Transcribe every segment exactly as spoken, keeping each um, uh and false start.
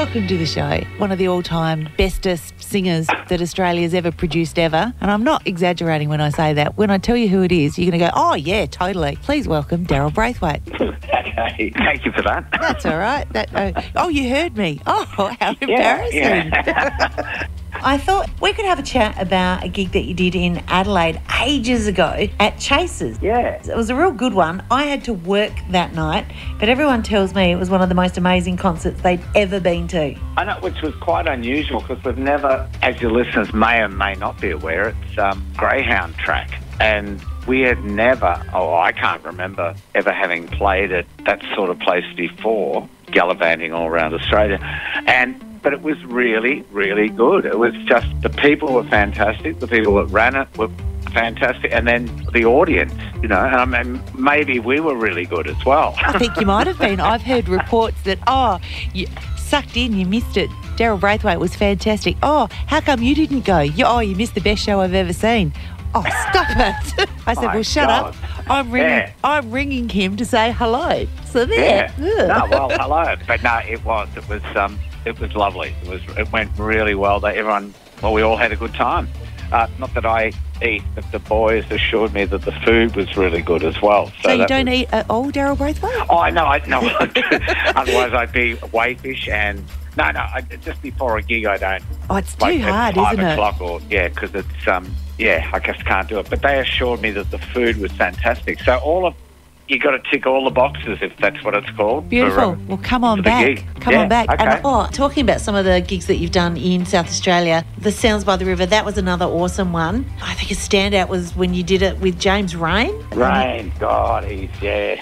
welcome to the show. One of the all-time bestest singers that Australia's ever produced ever. And I'm not exaggerating when I say that. When I tell you who it is, you're going to go, oh, yeah, totally. Please welcome Daryl Braithwaite. Okay, thank you for that. That's all right. That, uh, oh, you heard me. Oh, how embarrassing. Yeah, yeah. I thought we could have a chat about a gig that you did in Adelaide ages ago at Chasers. Yeah. It was a real good one. I had to work that night, but everyone tells me it was one of the most amazing concerts they'd ever been to. I know, which was quite unusual because we've never, as your listeners may or may not be aware, it's um, Greyhound track. And we had never, oh, I can't remember ever having played at that sort of place before, gallivanting all around Australia. And But it was really, really good. It was just, the people were fantastic. The people that ran it were fantastic. And then the audience, you know, and I mean, maybe we were really good as well. I think you might have been. I've heard reports that, oh, you sucked in, you missed it. Daryl Braithwaite was fantastic. Oh, how come you didn't go? You, oh, you missed the best show I've ever seen. Oh, stop it. I said, My well, shut God. up. I'm ringing, Yeah. I'm ringing him to say hello. So there. Yeah. No, well, hello. But no, it was. It was... um. It was lovely. It was. It went really well. They, everyone, well, we all had a good time. Uh, not that I eat, but the boys assured me that the food was really good as well. So, So you that don't was, eat at all, Daryl Braithwaite? Oh, I know. I know. Otherwise, I'd be wayfish. And no, no. I, just before a gig, I don't. Oh, it's like, too at hard, five isn't it? o'clock or yeah, because it's um yeah, I just can't do it. But they assured me that the food was fantastic. So all of you got to tick all the boxes, if that's what it's called. Beautiful. For, um, well, come on for the back. gig. Come Yeah, on back. okay. And oh, talking about some of the gigs that you've done in South Australia, the Sounds by the River, that was another awesome one. I think a standout was when you did it with James Rain. Rain, God, he's, yeah.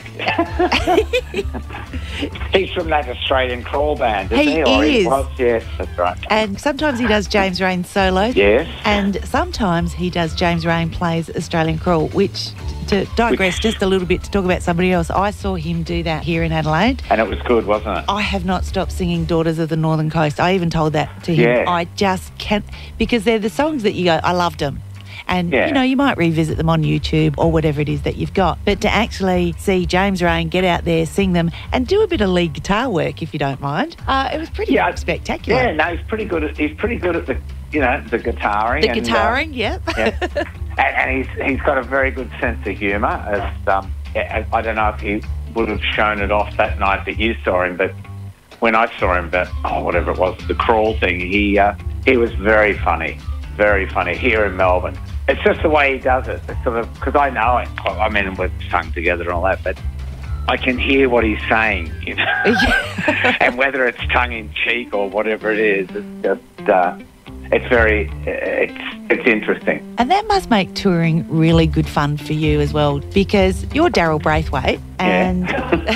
He's from that Australian crawl band, isn't He he? Or is. He was, yes, that's right. And sometimes he does James Rain solo. Yes. And sometimes he does James Rain plays Australian Crawl, which, to digress Which- just a little bit to talk about somebody else, I saw him do that here in Adelaide. And it was good, wasn't it? I have not stopped singing Daughters of the Northern Coast. I even told that to him. Yeah. I just can't, because they're the songs that you go, I loved them. And, Yeah. you know, you might revisit them on YouTube or whatever it is that you've got. But to actually see James Rain get out there, sing them, and do a bit of lead guitar work, if you don't mind, uh, it was pretty Yeah. spectacular. Yeah, no, he's pretty good at, he's pretty good at the, you know, the guitaring. The and, guitaring, uh, yeah. yeah. and, and he's he's got a very good sense of humour. As um, I, I don't know if he would have shown it off that night that you saw him, but when I saw him, but oh, whatever it was, the crawl thing, he uh, he was very funny, very funny here in Melbourne. It's just the way he does it. It's sort of because I know it. I mean, we've sung together and all that, but I can hear what he's saying, you know. And whether it's tongue in cheek or whatever it is, it's just. Uh, It's very, it's it's interesting. And that must make touring really good fun for you as well, because you're Daryl Braithwaite, and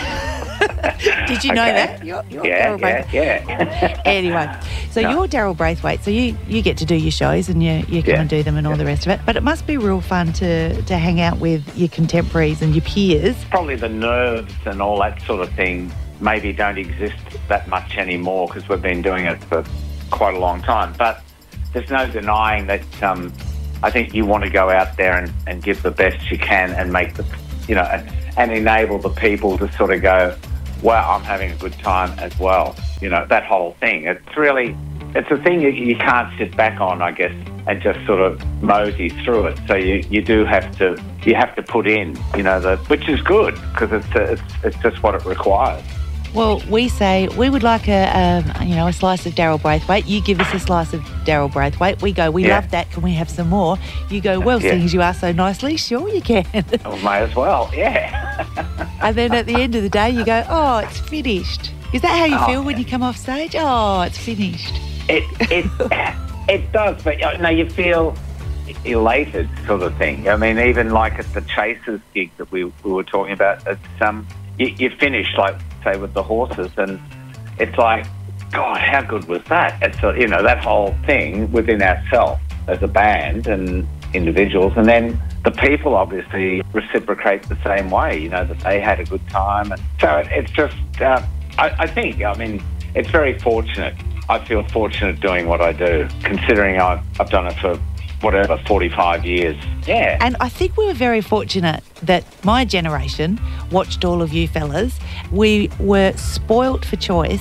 did you know Okay. that? You're, you're Yeah, Daryl yeah, Braithwaite. yeah. Anyway, so No. you're Daryl Braithwaite, so you, you get to do your shows and you, you come Yeah. and do them and all the rest of it. But it must be real fun to, to hang out with your contemporaries and your peers. Probably the nerves and all that sort of thing maybe don't exist that much anymore because we've been doing it for quite a long time. But there's no denying that um, I think you want to go out there and, and give the best you can and make the, you know, and, and enable the people to sort of go, wow, I'm having a good time as well. You know, that whole thing. It's really, it's a thing that you can't sit back on, I guess, and just sort of mosey through it. So you, you do have to, you have to put in, you know, the, which is good because it's, it's, it's just what it requires. Well, we say we would like a, um, you know, a slice of Daryl Braithwaite. You give us a slice of Daryl Braithwaite. We go, we Yeah. love that. Can we have some more? You go, well, Yeah. seeing as you ask so nicely, sure you can. Well, may as well, yeah. And then at the end of the day, you go, oh, it's finished. Is that how you Oh, feel when you come off stage? Oh, it's finished. It it it does, but you know, you feel elated, sort of thing. I mean, even like at the Chasers gig that we, we were talking about, it's um, you, you finish like say with the horses, and it's like, God, how good was that? It's a, you know, that whole thing within ourselves as a band and individuals, and then the people obviously reciprocate the same way. You know that they had a good time, and so it, it's just. Uh, I, I think. I mean, it's very fortunate. I feel fortunate doing what I do, considering I've, I've done it for, whatever, forty-five years. Yeah. And I think we were very fortunate that my generation watched all of you fellas. We were spoilt for choice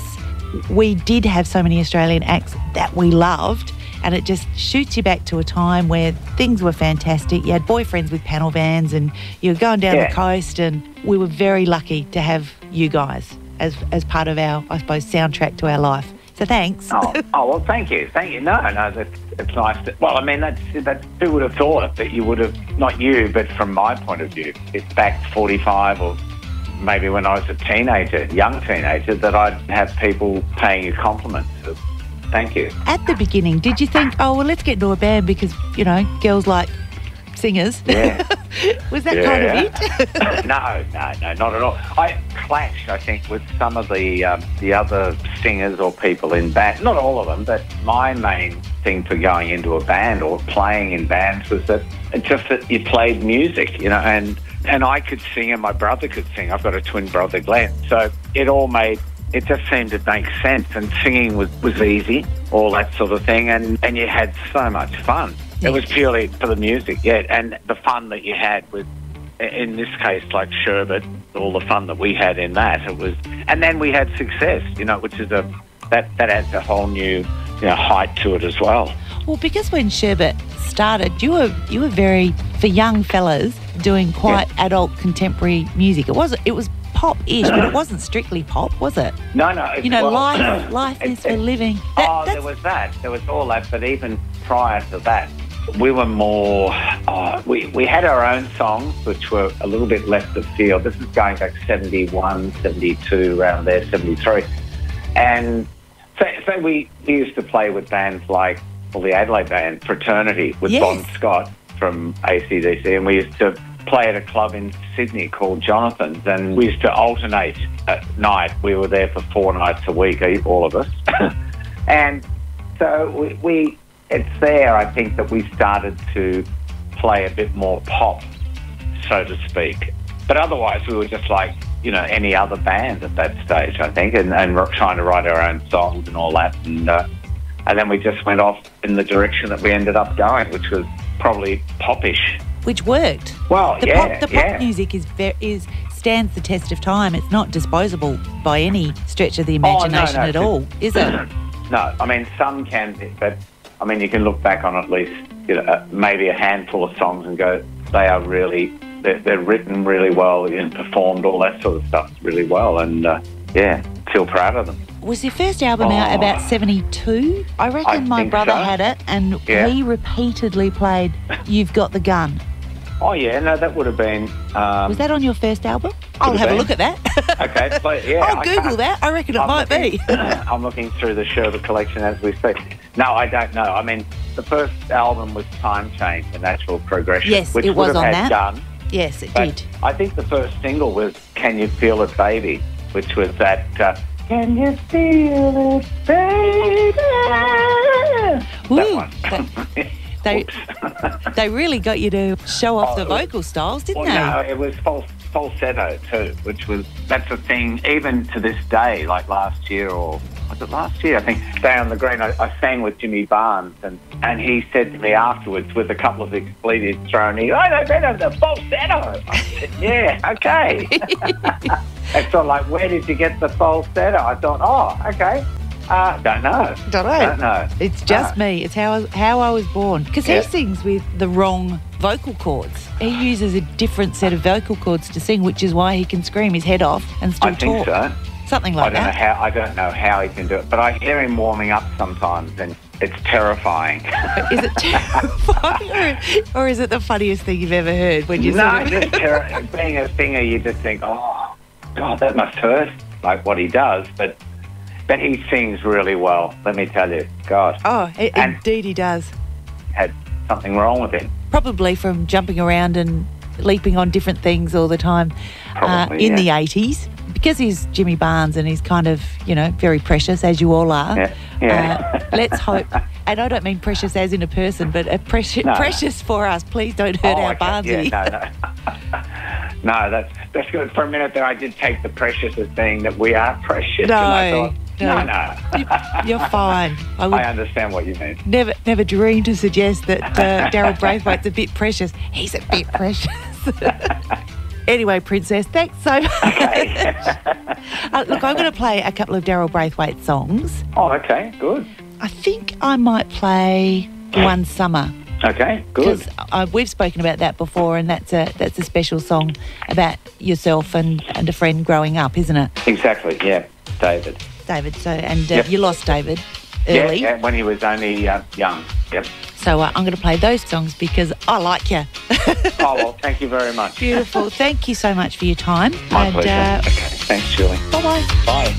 we did have so many Australian acts that we loved, and it just shoots you back to a time where things were fantastic. You had boyfriends with panel vans and you were going down Yeah. the coast, and we were very lucky to have you guys as as part of our, I suppose, soundtrack to our life. So thanks. Oh, oh well, thank you, thank you. No, no, that's it's nice. To, well, I mean, that's that. Who would have thought that you would have, not you, but from my point of view, it's back forty-five or maybe when I was a teenager, young teenager, that I'd have people paying you compliments. Thank you. At the beginning, did you think, oh, well, let's get into a band because, you know, girls like singers? Yeah. Was that Yeah. kind of it? no, no, no, not at all. I clashed, I think, with some of the um, the other singers or people in band. Not all of them, but my main thing for going into a band or playing in bands was that it's just that you played music, you know, and and I could sing and my brother could sing. I've got a twin brother, Glenn. So it all made, it just seemed to make sense, and singing was, was easy, all that sort of thing, and, and you had so much fun. Yeah. It was purely for the music, yeah, and the fun that you had with, in this case, like Sherbet, all the fun that we had in that. It was, and then we had success, you know, which is a, that, that adds a whole new, you know, height to it as well. Well, because when Sherbet started, you were you were very, for young fellas, doing quite Yeah. adult contemporary music. It was it was pop-ish, but it wasn't strictly pop, was it? No, no. You know, well, life life it- is for it- living. That- oh, that's- there was that. There was all that. But even prior to that, we were more, oh, we, we had our own songs, which were a little bit left of field. This is going back seventy-one, seventy-two, around there, seventy-three. And so, so we, we used to play with bands like, well, the Adelaide band, Fraternity, with Yes. Bon Scott from A C D C. And we used to play at a club in Sydney called Jonathan's, and we used to alternate at night. We were there for four nights a week, all of us. And so we, we, it's there, I think, that we started to play a bit more pop, so to speak. But otherwise, we were just like, you know, any other band at that stage, I think, and, and trying to write our own songs and all that. And, uh, and then we just went off in the direction that we ended up going, which was probably popish. which worked. Well, the yeah, pop, the pop yeah. music is ve- is stands the test of time. It's not disposable by any stretch of the Oh, no, imagination no, at all, is it? No, I mean, some can be, but I mean, you can look back on at least, you know, uh, maybe a handful of songs and go, they are really, they're, they're written really well and performed, all that sort of stuff really well. And uh, yeah, feel proud of them. Was your first album out Oh. about seventy-two? I reckon I my think brother so. had it, and Yeah. he repeatedly played You've Got the Gun. Oh, yeah, no, that would have been... Um, Was that on your first album? I'll have have a been. look at that. Okay, but yeah. I'll I Google can't- that. I reckon it I'm might looking, be. I'm looking through the Sherbet collection as we speak. No, I don't know. I mean, the first album was Time Change, The Natural Progression. Yes, which it was would have on had that. Gun, Yes, it but did. I think the first single was Can You Feel It, Baby, which was that... Uh, Can you feel it, baby? Ooh, that one. that- They Oops. they really got you to show off Oh, the it was- vocal styles, didn't Well, they? no, it was fal- falsetto too, which was, that's a thing, even to this day, like last year or, was it last year? I think, Day on the Green, I, I sang with Jimmy Barnes, and, and he said to me afterwards, with a couple of expletives thrown in, oh, no, better the falsetto. I said, yeah, okay. It's sort of like, where did you get the falsetto? I thought, oh, okay. Uh, don't know. Don't know. Don't know. It's just No. me. It's how I, how I was born. Because Yeah. he sings with the wrong vocal cords. He uses a different set of vocal cords to sing, which is why he can scream his head off and still I think talk. so. Something I like don't know that. how. I don't know how he can do it, but I hear him warming up sometimes, and it's terrifying. Is it terrifying, or, or is it the funniest thing you've ever heard when you no, sort of... just ter- being a singer, you just think, oh, God, that must hurt, like what he does. But but he sings really well. Let me tell you, God, Oh, i- And- indeed he does. had something wrong with him. Probably from jumping around and leaping on different things all the time uh, Probably, in yeah. the eighties. Because he's Jimmy Barnes and he's kind of, you know, very precious, as you all are. Yeah, yeah. Uh, let's hope, and I don't mean precious as in a person, but a precious, No. precious for us. Please don't hurt Oh, our okay. Barnesy. Yeah, no, no. no, that's that's good. For a minute there, I did take the precious as being that we are precious. No, and I thought, no. no, no. You- You're fine. I would I understand what you mean. never, never dream to suggest that uh, Daryl Braithwaite's a bit precious. He's a bit precious. Anyway, Princess, thanks so much. Okay. uh, look, I'm going to play a couple of Daryl Braithwaite songs. Oh, okay, good. I think I might play One Summer. Okay, good. Because uh, we've spoken about that before, and that's a that's a special song about yourself and, and a friend growing up, isn't it? Exactly, yeah, David. David, so, and uh, Yep. you lost David early. Yeah, yeah, when he was only uh, young. Yep. So uh, I'm going to play those songs because I like you. Oh, well, thank you very much. Beautiful. Thank you so much for your time. My and, pleasure. Uh, Okay, thanks, Julie. bye-bye. Bye.